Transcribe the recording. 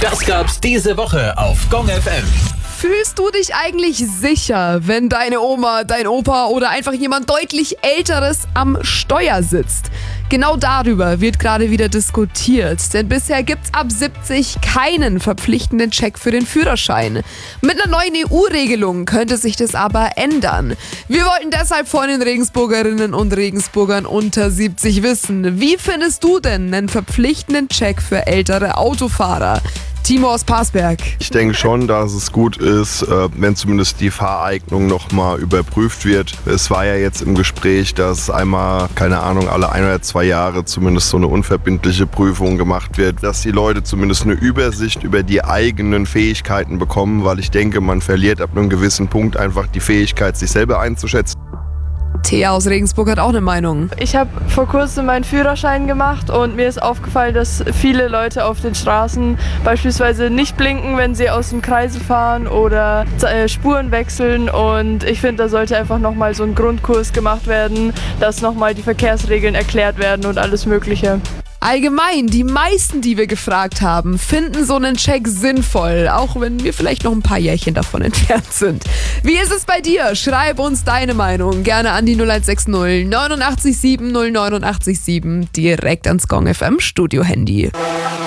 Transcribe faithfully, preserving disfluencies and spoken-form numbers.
Das gab's diese Woche auf Gong F M. Fühlst du dich eigentlich sicher, wenn deine Oma, dein Opa oder einfach jemand deutlich Älteres am Steuer sitzt? Genau darüber wird gerade wieder diskutiert, denn bisher gibt's ab siebzig keinen verpflichtenden Check für den Führerschein. Mit einer neuen E U-Regelung könnte sich das aber ändern. Wir wollten deshalb von den Regensburgerinnen und Regensburgern unter siebzig wissen, wie findest du denn einen verpflichtenden Check für ältere Autofahrer? Timo aus Parsberg. Ich denke schon, dass es gut ist, wenn zumindest die Fahreignung nochmal überprüft wird. Es war ja jetzt im Gespräch, dass einmal, keine Ahnung, alle ein oder zwei Jahre zumindest so eine unverbindliche Prüfung gemacht wird, dass die Leute zumindest eine Übersicht über die eigenen Fähigkeiten bekommen, weil ich denke, man verliert ab einem gewissen Punkt einfach die Fähigkeit, sich selber einzuschätzen. Thea aus Regensburg hat auch eine Meinung. Ich habe vor kurzem meinen Führerschein gemacht und mir ist aufgefallen, dass viele Leute auf den Straßen beispielsweise nicht blinken, wenn sie aus dem Kreisel fahren oder äh, Spuren wechseln, und ich finde, da sollte einfach nochmal so ein Grundkurs gemacht werden, dass nochmal die Verkehrsregeln erklärt werden und alles Mögliche. Allgemein, die meisten, die wir gefragt haben, finden so einen Check sinnvoll, auch wenn wir vielleicht noch ein paar Jährchen davon entfernt sind. Wie ist es bei dir? Schreib uns deine Meinung gerne an die null eins sechs null neun acht sieben null neun acht sieben direkt ans Gong F M Studio Handy.